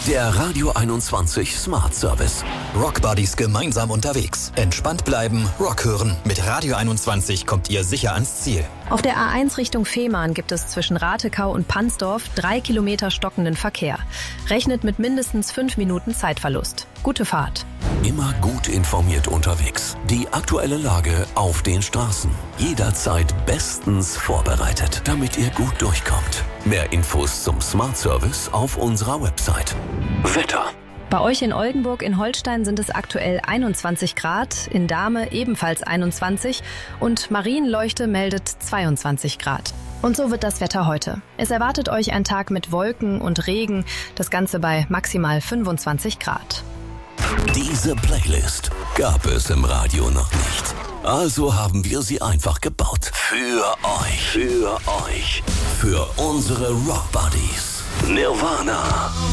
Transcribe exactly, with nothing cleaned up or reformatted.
Der Radio einundzwanzig Smart Service. Rock Buddies gemeinsam unterwegs. Entspannt bleiben, Rock hören. Mit Radio einundzwanzig kommt ihr sicher ans Ziel. Auf der A eins Richtung Fehmarn gibt es zwischen Ratekau und Pansdorf drei Kilometer stockenden Verkehr. Rechnet mit mindestens fünf Minuten Zeitverlust. Gute Fahrt. Immer gut informiert unterwegs. Die aktuelle Lage auf den Straßen. Jederzeit bestens vorbereitet, damit ihr gut durchkommt. Mehr Infos zum Smart Service auf unserer Website. Wetter. Bei euch in Oldenburg in Holstein sind es aktuell einundzwanzig Grad, in Dahme ebenfalls einundzwanzig und Marienleuchte meldet zweiundzwanzig Grad. Und so wird das Wetter heute. Es erwartet euch ein Tag mit Wolken und Regen, das Ganze bei maximal fünfundzwanzig Grad. Diese Playlist gab es im Radio noch nicht. Also haben wir sie einfach gebaut. Für euch. Für euch. Für unsere Rock Buddies. Nirvana.